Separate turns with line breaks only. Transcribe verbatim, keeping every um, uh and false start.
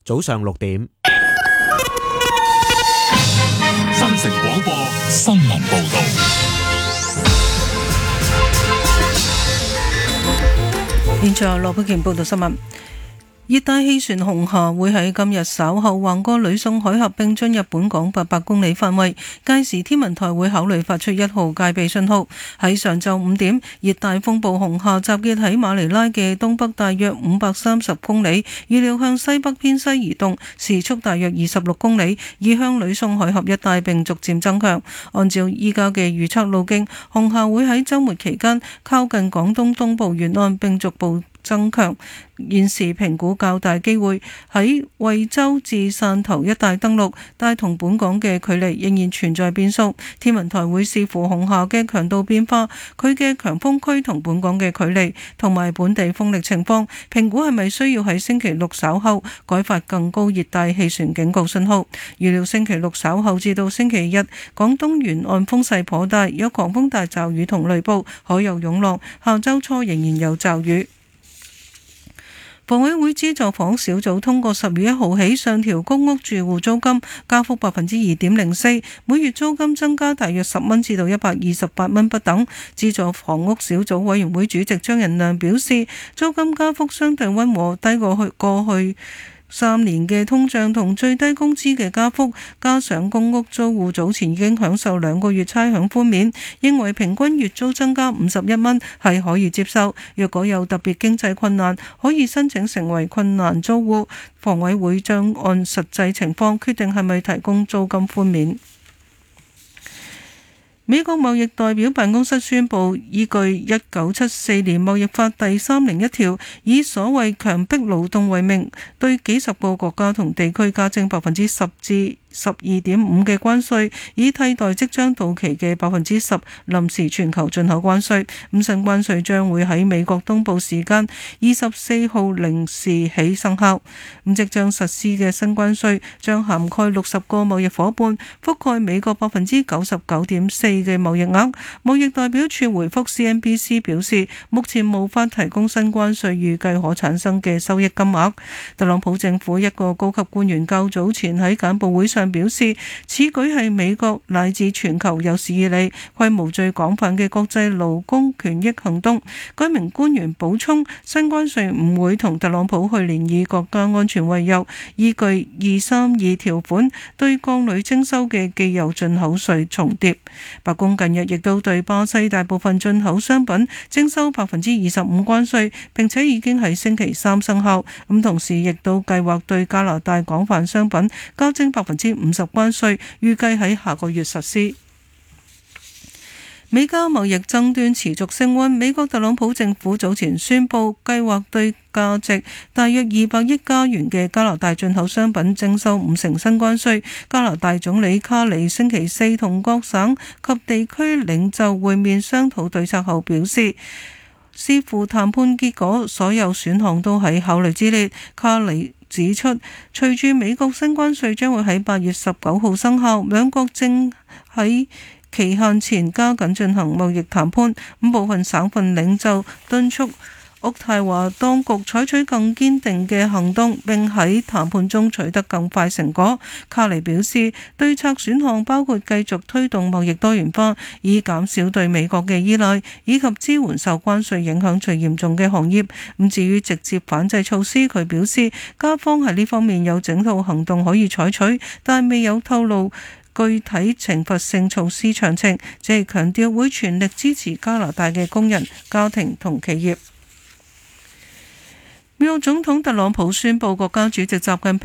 早上六點。
新城廣播新聞報道。
現在羅佩瓊報道新聞。熱帶氣旋紅霞會喺今日稍後橫過呂宋海峽並進入本港八百公里範圍，屆時天文台會考慮發出一號戒備信號。喺上晝五點，熱帶風暴紅霞集結喺馬尼拉嘅東北大約五百三十公里，預料向西北偏西移動，時速大約二十六公里，移向呂宋海峽一帶並逐漸增強。按照依家嘅預測路徑，紅霞會喺週末期間靠近廣東東部沿岸並逐步增強，現時評估較大機會喺惠州至汕頭一帶登陸，但同本港嘅距離仍然存在變數。天文台會視乎紅霞嘅強度變化、佢嘅強風區同本港嘅距離同埋本地風力情況，評估係咪需要喺星期六稍後改發更高熱帶氣旋警告信號。預料星期六稍後至到星期日，廣東沿岸風勢頗大，有狂風大驟雨同雷暴，海有湧浪。下週初仍然有驟雨。房委會資助房屋小組通過十月一號起上調公屋住戶租金，加幅百分之二點零四，每月租金增加大約十蚊至到一百二十八蚊不等。資助房屋小組委員會主席張仁亮表示，租金加幅相對溫和，低過去過去三年嘅通脹同最低工資嘅加幅，加上公屋租戶早前已經享受兩個月差餉寬免，認為平均月租增加五十一蚊係可以接受。若果有特別經濟困難，可以申請成為困難租戶，房委會將按實際情況決定係咪提供租金寬免。美國貿易代表辦公室宣布，依據一九七四年貿易法第三零一條，以所謂強迫勞動為名，對幾十個國家同地區加徵百分之十至十二點五嘅關稅，以替代即將到期嘅百分之十臨時全球進口關稅。咁新關稅將會喺美國東部時間二十四號零時起生效。咁即將實施嘅新關稅將涵蓋六十個貿易夥伴，覆蓋美國百分之九十九點四嘅貿易額。貿易代表處回覆 C N B C 表示，目前無法提供新關稅預計可產生嘅收益金額。特朗普政府一個高級官員較早前喺簡報會上表示，此舉係美國乃至全球有史以嚟規模最廣泛嘅國際勞工權益行動。該名官員補充，新關稅唔會同特朗普去年以國家安全為由，依據二三二條款對鋼鋁徵收嘅既有進口稅重疊。白宮近日亦都對巴西大部分進口商品徵收百分之二十五關稅，並且已經喺星期三生效。咁同時亦都計劃對加拿大廣泛商品加徵百分之五十關稅，預計喺下個月實施。美加貿易爭端持續升溫，美國特朗普政府早前宣布計劃對價值大約二百億加元嘅加拿大進口商品徵收五成新關稅。加拿大總理卡里星期四同各省及地區領袖會面商討對策後表示，視乎談判結果，所有選項都喺考慮之列。卡里指出，隨住美國新關稅將會喺八月十九號生效，兩國正喺期限前加緊進行貿易談判。咁部分省份領袖敦促渥太華當局採取更堅定嘅行動，並喺談判中取得更快成果。卡尼表示，對策選項包括繼續推動貿易多元化，以減少對美國嘅依賴，以及支援受關稅影響最嚴重嘅行業。咁至於直接反制措施，佢表示加方喺呢方面有整套行動可以採取，但未有透露具體懲罰性措施詳情，只係強調會全力支持加拿大嘅工人、家庭同企業。美國總統特朗普宣布，國家主席習近平